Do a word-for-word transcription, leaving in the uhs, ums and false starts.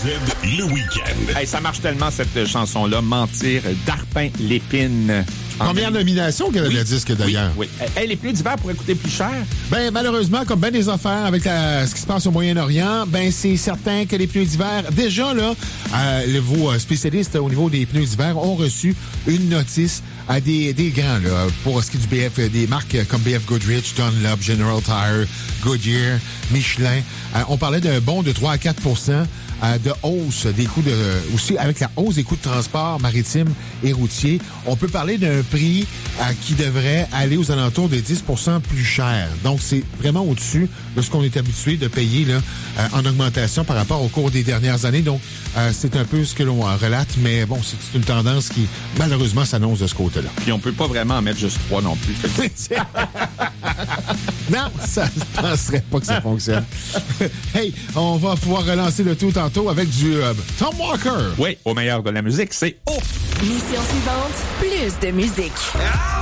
le week-end. Hey, ça marche tellement, cette chanson-là, Mentir, d'Arpin Lépine. Première nomination qu'elle a le disque, d'ailleurs. Oui, oui. Hey, les pneus d'hiver pourraient coûter plus cher. Ben, malheureusement, comme ben des affaires avec la, ce qui se passe au Moyen-Orient, ben, c'est certain que les pneus d'hiver, déjà, là, euh, vos spécialistes au niveau des pneus d'hiver ont reçu une notice à des, des grands, là, pour ce qui est du B F, des marques comme B F Goodrich, Dunlop, General Tire, Goodyear, Michelin. Euh, on parlait d'un bond de trois à quatre pour cent de hausse des coûts de... Aussi, avec la hausse des coûts de transport maritime et routier, on peut parler d'un prix euh, qui devrait aller aux alentours de dix pour cent plus cher. Donc, c'est vraiment au-dessus de ce qu'on est habitué de payer là, euh, en augmentation par rapport au cours des dernières années. Donc, euh, c'est un peu ce que l'on relate, mais bon, c'est une tendance qui, malheureusement, s'annonce de ce côté-là. Puis on peut pas vraiment en mettre juste trois non plus. Non, ça, je penserais pas que ça fonctionne. Hey, on va pouvoir relancer le tout tantôt avec du euh, Tom Walker. Oui, au meilleur de la musique, c'est O. Mission suivante, plus de musique.